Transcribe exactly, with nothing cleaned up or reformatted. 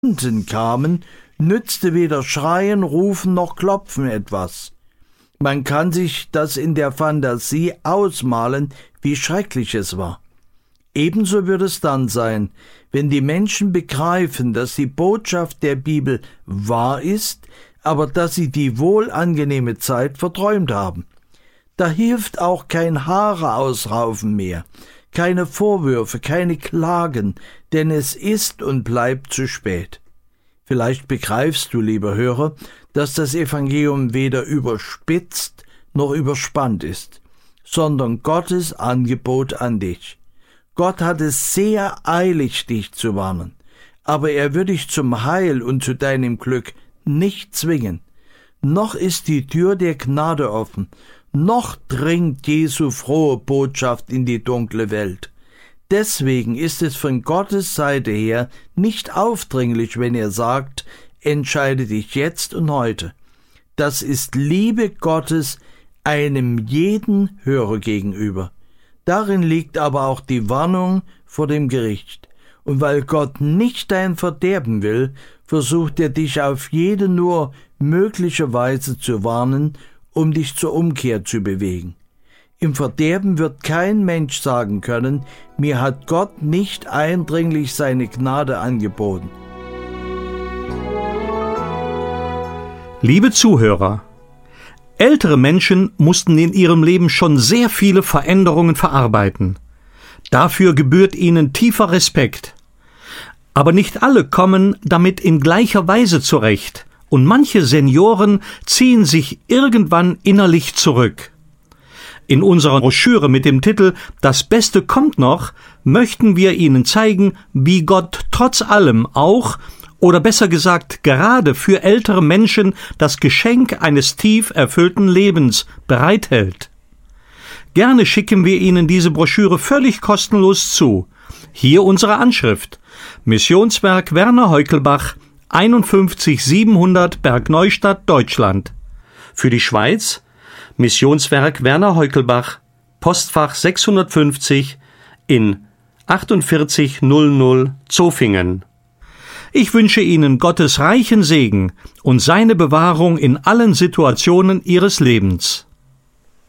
Unten kamen, nützte weder Schreien, Rufen noch Klopfen etwas. Man kann sich das in der Fantasie ausmalen, wie schrecklich es war. Ebenso wird es dann sein, wenn die Menschen begreifen, dass die Botschaft der Bibel wahr ist, aber dass sie die wohlangenehme Zeit verträumt haben. Da hilft auch kein Haare ausraufen mehr, keine Vorwürfe, keine Klagen, denn es ist und bleibt zu spät. Vielleicht begreifst du, lieber Hörer, dass das Evangelium weder überspitzt noch überspannt ist, sondern Gottes Angebot an dich. Gott hat es sehr eilig, dich zu warnen, aber er wird dich zum Heil und zu deinem Glück nicht zwingen. Noch ist die Tür der Gnade offen, noch dringt Jesu frohe Botschaft in die dunkle Welt. Deswegen ist es von Gottes Seite her nicht aufdringlich, wenn er sagt, entscheide dich jetzt und heute. Das ist Liebe Gottes einem jeden Hörer gegenüber. Darin liegt aber auch die Warnung vor dem Gericht. Und weil Gott nicht dein Verderben will, versucht er dich auf jede nur mögliche Weise zu warnen, um dich zur Umkehr zu bewegen. Im Verderben wird kein Mensch sagen können, mir hat Gott nicht eindringlich seine Gnade angeboten. Liebe Zuhörer, ältere Menschen mussten in ihrem Leben schon sehr viele Veränderungen verarbeiten. Dafür gebührt ihnen tiefer Respekt. Aber nicht alle kommen damit in gleicher Weise zurecht, und manche Senioren ziehen sich irgendwann innerlich zurück. In unserer Broschüre mit dem Titel »Das Beste kommt noch« möchten wir Ihnen zeigen, wie Gott trotz allem auch, oder besser gesagt gerade für ältere Menschen, das Geschenk eines tief erfüllten Lebens bereithält. Gerne schicken wir Ihnen diese Broschüre völlig kostenlos zu. Hier unsere Anschrift: Missionswerk Werner Heukelbach, einundfünfzig siebenhundert Bergneustadt, Deutschland. Für die Schweiz Missionswerk Werner Heukelbach, Postfach sechshundertfünfzig in achtundvierzig null null Zofingen. Ich wünsche Ihnen Gottes reichen Segen und seine Bewahrung in allen Situationen Ihres Lebens.